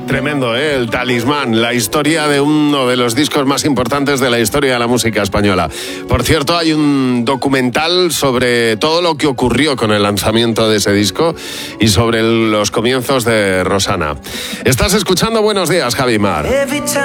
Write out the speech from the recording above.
Tremendo, ¿eh? El Talismán, la historia de uno de los discos más importantes de la historia de la música española. Por cierto, hay un documental sobre todo lo que ocurrió con el lanzamiento de ese disco y sobre los comienzos de Rosana. Estás escuchando Buenos Días, Javi Mar.